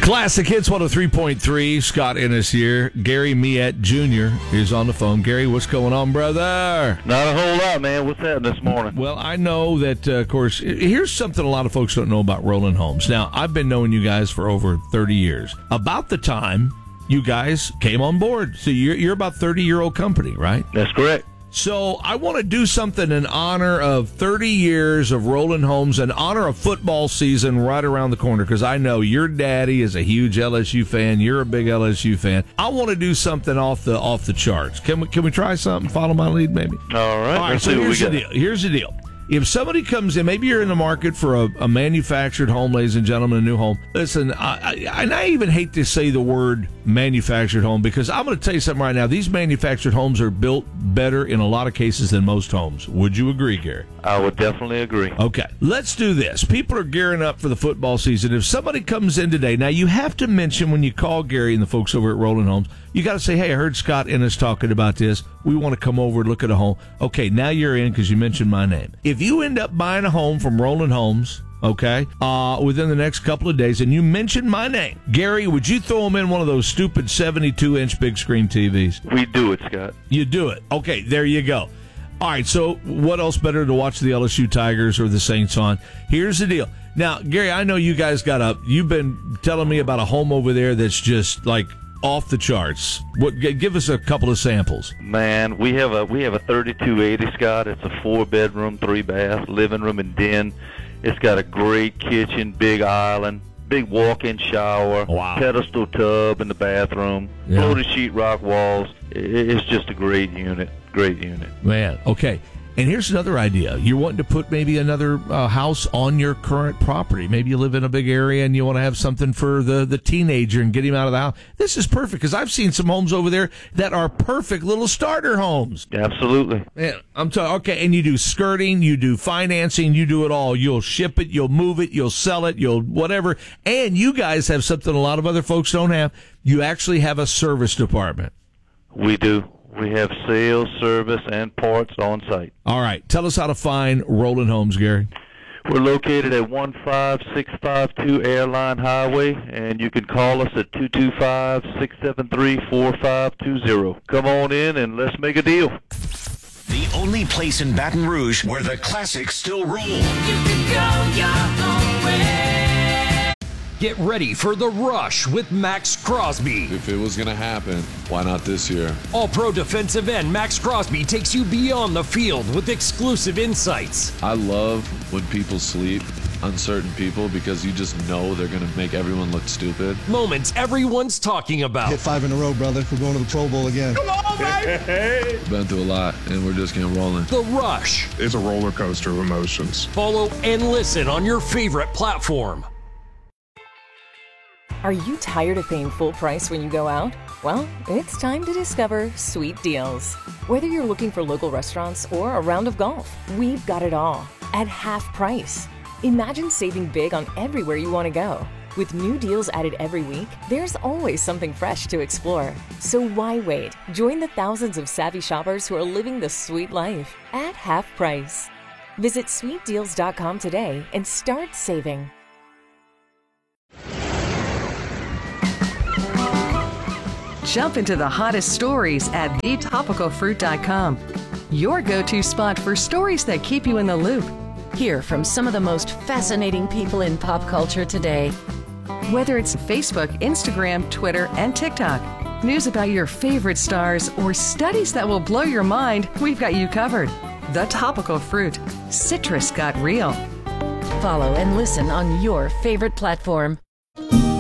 Classic Hits 103.3. Scott Ennis here. Gary Miette Jr. is on the phone. Gary, what's going on, brother? Not a whole lot, man. What's happening this morning? Well, I know that, of course, here's something a lot of folks don't know about Roland Homes. Now, I've been knowing you guys for over 30 years. About the time you guys came on board. So you're about 30-year-old company, right? That's correct. So I want to do something in honor of 30 years of Roland Homes, in honor of football season right around the corner, because I know your daddy is a huge LSU fan. You're a big LSU fan. I want to do something off the charts. Can we try something? Follow my lead, maybe? All right. Let's see what we got. Here's the deal. If somebody comes in, maybe you're in the market for a manufactured home, ladies and gentlemen, a new home. Listen, I even hate to say the word manufactured home, because I'm going to tell you something right now. These manufactured homes are built better in a lot of cases than most homes. Would you agree, Gary? I would definitely agree. Okay, let's do this. People are gearing up for the football season. If somebody comes in today, now you have to mention when you call Gary and the folks over at Roland Homes, you got to say, hey, I heard Scott Ennis talking about this. We want to come over and look at a home. Okay, now you're in because you mentioned my name. If you end up buying a home from Roland Homes, okay, within the next couple of days, and you mention my name, Gary, would you throw them in one of those stupid 72-inch big screen TVs? We do it, Scott. You do it. Okay, there you go. All right, so what else better to watch the LSU Tigers or the Saints on? Here's the deal. Now, Gary, I know you guys you've been telling me about a home over there that's just like off the charts. Give us a couple of samples. Man, we have a 3280, Scott. It's a 4-bedroom, 3-bath, living room and den. It's got a great kitchen, big island, big walk-in shower, pedestal tub in the bathroom, floating sheetrock walls. It's just a great unit. Great unit. Man, okay. And here's another idea. You're wanting to put maybe another house on your current property. Maybe you live in a big area and you want to have something for the teenager and get him out of the house. This is perfect, because I've seen some homes over there that are perfect little starter homes. Absolutely. Man, I'm talking. Okay, and you do skirting, you do financing, you do it all. You'll ship it, you'll move it, you'll sell it, you'll whatever. And you guys have something a lot of other folks don't have. You actually have a service department. We do. We have sales, service, and parts on site. All right. Tell us how to find Roland Homes, Gary. We're located at 15652 Airline Highway, and you can call us at 225-673-4520. Come on in and let's make a deal. The only place in Baton Rouge where the classics still roll. You can go your own way. Get ready for The Rush with Max Crosby. If it was going to happen, why not this year? All-pro defensive end Max Crosby takes you beyond the field with exclusive insights. I love when people sleep on certain people, because you just know they're going to make everyone look stupid. Moments everyone's talking about. Hit 5 in a row, brother. We're going to the Pro Bowl again. Come on, baby! Been through a lot, and we're just getting rolling. The Rush. It's a roller coaster of emotions. Follow and listen on your favorite platform. Are you tired of paying full price when you go out? Well, it's time to discover Sweet Deals. Whether you're looking for local restaurants or a round of golf, we've got it all at half price. Imagine saving big on everywhere you want to go. With new deals added every week, there's always something fresh to explore. So why wait? Join the thousands of savvy shoppers who are living the sweet life at half price. Visit sweetdeals.com today and start saving. Jump into the hottest stories at thetopicalfruit.com. Your go-to spot for stories that keep you in the loop. Hear from some of the most fascinating people in pop culture today. Whether it's Facebook, Instagram, Twitter, and TikTok, news about your favorite stars, or studies that will blow your mind, we've got you covered. The Topical Fruit. Citrus got real. Follow and listen on your favorite platform.